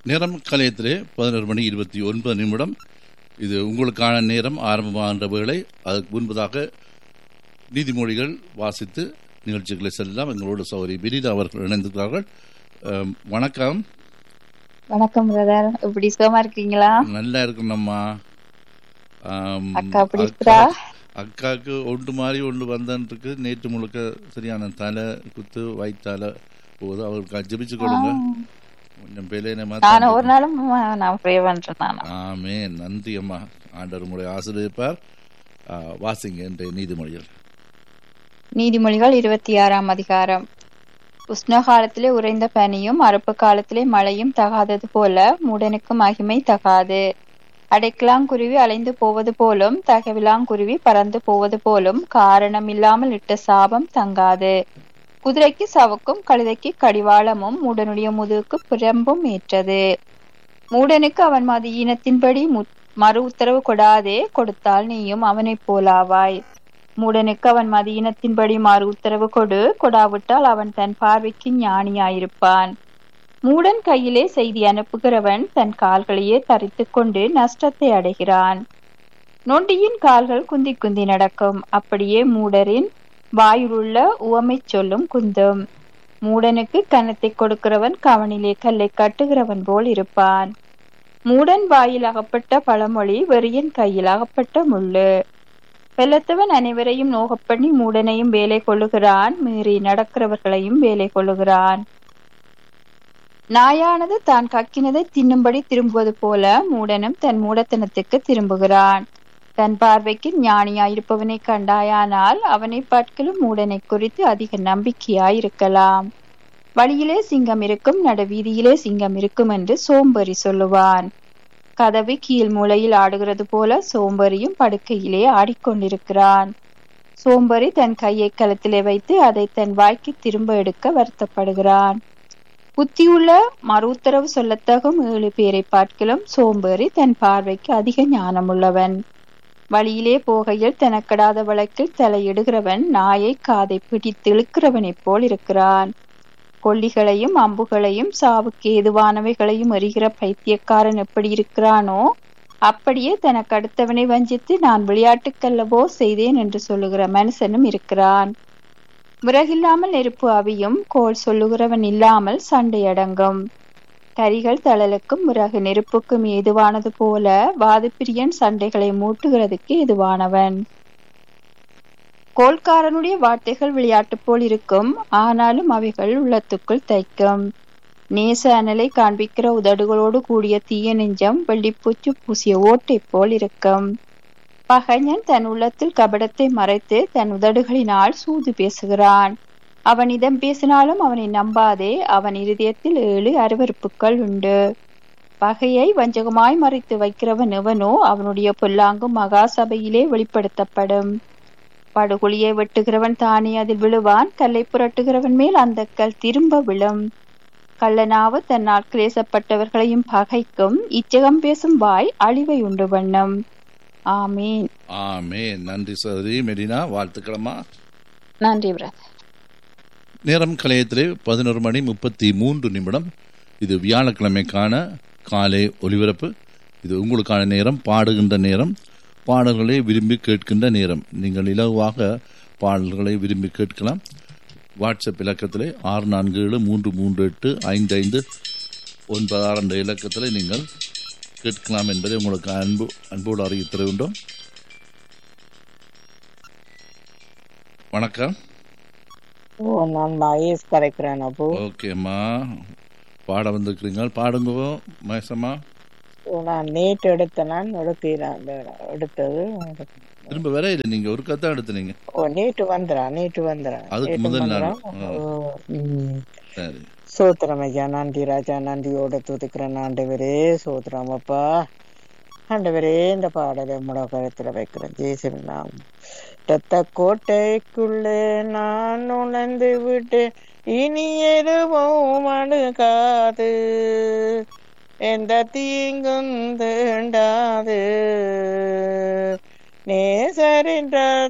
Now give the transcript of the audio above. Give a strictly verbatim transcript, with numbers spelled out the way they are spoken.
நேரம் கலையத்திலே பதினொரு மணி இருபத்தி ஒன்பது நிமிடம். இது உங்களுக்கான நேரம் ஆரம்பமாகின்ற வேளை. அதற்கு முன்பதாக நீதிமொழிகள் வாசித்து நிகழ்ச்சிகளை செல்லலாம். எங்களோட சௌரி வினிதா அவர்கள் இணைந்திருக்கிறார்கள். வணக்கம். வணக்கம் பிரதர், எப்படி சுகமா இருக்கீங்களா? நல்லா இருக்கணும்மா. அக்கா எப்படி இருக்கா? அக்காவுக்கு ஒன்று மாதிரி ஒன்று வந்தன்றிருக்கு. நேற்று முழுக்க சரியான தலை குத்து வயிற்றால போகுது. அவருக்கு ஜெபிச்சு கொடுங்க. கொஞ்சம் ஒரு நாளும் நான் ப்ரே பண்றேன். ஆமே, நன்றி அம்மா. ஆண்டவர் உங்களை ஆசீர்வதிப்பார். வாசிங்க இன்றைய நீதிமொழிகள். நீதிமொழிகள் இருபத்தி ஆறாம் அதிகாரம். உஷ்ண காலத்திலே உறைந்த பனியும் அறுப்பு காலத்திலே மழையும் தகாதது போல மூடனுக்கு மகிமை தகாது. அடைக்கலாங்குருவி அலைந்து போவது போலும் தகவிலாங்குருவி பறந்து போவது போலும் காரணம் இல்லாமல் இட்ட சாபம் தங்காது. குதிரைக்கு சவுக்கும் கழுதைக்கு கடிவாளமும் மூடனுடைய முதுகுக்கு பிரம்பும் ஏற்றது. மூடனுக்கு அவன் மது ஈனத்தின்படி மறு உத்தரவு கொடாதே, கொடுத்தால் நீயும் அவனை போலாவாய். மூடனுக்கு அவன் மதியினத்தின்படி மறு உத்தரவு கொடு, கொடாவிட்டால் அவன் தன் பார்வைக்கு ஞானியாயிருப்பான். மூடன் கையிலே செய்தி அனுப்புகிறவன் தன் கால்களையே தரித்து கொண்டு நஷ்டத்தை அடைகிறான். நொண்டியின் கால்கள் குந்தி குந்தி நடக்கும், அப்படியே மூடரின் வாயுள்ள உவமை சொல்லும் குந்தும். மூடனுக்கு கன்னத்தை கொடுக்கிறவன் கவனிலே கல்லை கட்டுகிறவன் போல் இருப்பான். மூடன் வாயில் அகப்பட்ட பழமொழி வெறியன் கையில் அகப்பட்ட முள்ளு. வெள்ளத்தவன் அனைவரையும் நோகப்பண்ணி மூடனையும் வேலை கொள்ளுகிறான், மீறி நடக்கிறவர்களையும் வேலை கொள்ளுகிறான். நாயானது தான் கக்கினதை தின்னும்படி திரும்புவது போல மூடனும் தன் மூடத்தனத்துக்கு திரும்புகிறான். தன் பார்வைக்கு ஞானியாயிருப்பவனை கண்டாயானால் அவனை பார்க்கலும் மூடனை குறித்து அதிக நம்பிக்கையாயிருக்கலாம். வழியிலே சிங்கம் இருக்கும், நடுவீதியிலே சிங்கம் இருக்கும் என்று சோம்பேறி சொல்லுவான். கதவு கீழ் மூலையில் ஆடுகிறது போல சோம்பேறியும் படுக்கையிலே ஆடிக்கொண்டிருக்கிறான். சோம்பேறி தன் கையை கலத்திலே வைத்து அதை தன் வாய்க்கு திரும்ப எடுக்க வருத்தப்படுகிறான். புத்தியுள்ள மறு உத்தரவு சொல்லத்தகும் ஏழு பேரை பார்க்கலும் சோம்பேறி தன் பார்வைக்கு அதிக ஞானமுள்ளவன். வழியிலே போகையில் தனக்கடாத வழக்கில் தலையிடுகிறவன் நாயை காதை பிடித்து இழுக்கிறவனை போல் இருக்கிறான். கொல்லிகளையும் அம்புகளையும் சாவுக்கு ஏதுவானவைகளையும் எறிகிற பைத்தியக்காரன் எப்படி இருக்கிறானோ அப்படியே தனக்கு அடுத்தவனை வஞ்சித்து நான் விளையாட்டுக்கல்லவோ செய்தேன் என்று சொல்லுகிற மனுஷனும் இருக்கிறான். விறகில்லாமல் நெருப்பு அவியும், கோல் சொல்லுகிறவன் இல்லாமல் சண்டை அடங்கும். கரிகள் தழலுக்கும் விறகு நெருப்புக்கும் ஏதுவானது போல வாதப்பிரியன் சண்டைகளை மூட்டுகிறதுக்கு ஏதுவானவன். கோல்காரனுடைய வார்த்தைகள் விளையாட்டு போல் இருக்கும், ஆனாலும் அவைகள் உள்ளத்துக்குள் தைக்கும். நேச அனலை காண்பிக்கிற உதடுகளோடு கூடிய தீய நெஞ்சம் வெள்ளிப்பூச்சு பூசிய ஓட்டை போல் இருக்கும். பகைஞன் தன் உள்ளத்தில் கபடத்தை மறைத்து தன் உதடுகளினால் சூது பேசுகிறான். அவன் இதம் பேசினாலும் அவனை நம்பாதே, அவன் இருதயத்தில் ஏழு அருவருப்புகள் உண்டு. பகையை வஞ்சகமாய் மறைத்து வைக்கிறவன் எவனோ அவனுடைய பொல்லாங்கும் மகா சபையிலே வெளிப்படுத்தப்படும். படுகொலியை வெட்டுகிறவன் தானே அதில் விழுவான், கல்லை புரட்டுகிறவன் மேல் அந்த கல் திரும்ப விழும். கள்ளனாவு தன்னால் கிளேசப்பட்டவர்களையும் பகைக்கும், இச்சகம் பேசும் வாய் அழிவை உண்டு பண்ணும். ஆமீன். ஆமீன். நன்றி சகோதரி மெரினா, வாழ்த்துக்களம்மா. நன்றி பிரதர். நேரம் கலையத்திலே பதினோரு மணி முப்பத்தி மூன்று நிமிடம். இது வியாழக்கிழமைக்கான காலை ஒலிபரப்பு. இது உங்களுக்கான நேரம், பாடுகின்ற நேரம், பாடல்களை விரும்பி கேட்கின்ற நேரம். நீங்கள் இலகுவாக பாடல்களை விரும்பி கேட்கலாம். வாட்ஸ்அப் இலக்கத்திலே ஆறு நான்கு ஏழு மூன்று மூன்று எட்டு ஐந்து ஐந்து ஒன்பது ஆறு என்ற இலக்கத்தில் நீங்கள் கேட்கலாம் என்பதை உங்களுக்கு அன்பு அன்போடு அறிவித்திருக்கின்றோம். வணக்கம். ஓ, நான் மகேஷ் கரைக்கிறேன். அப்போ ஓகேம்மா, பாட வந்திருக்கிறீங்க, பாடுங்க மகேசம்மா. நான் நேற்று எடுத்தேன், நான் எடுக்கிறேன். எடுத்தது திரும்ப வேற இல்லை, நீங்க ஒரு கதை எடுத்துனீங்க. ஓ, நேற்று வந்துடுறேன், நேற்று வந்துடுறேன். அதுக்கு முதல் நாள். சரி, சோத்திரம் ஐயா. நன்றி ராஜா, நன்றியோட துதிக்கிறேன் ஆண்டவரே. சோத்திரம் அப்பா. ஆண்டவரே, இந்த பாடலை முட கழுத்துல வைக்கிறேன். ஜேசுவின் நாமம். ரத்த கோட்டைக்குள்ளே நான் நுழைந்து விட்டு இனி எதுவும் அணுகாது, எந்த தீங்கும் தீண்டாது. நேசரின்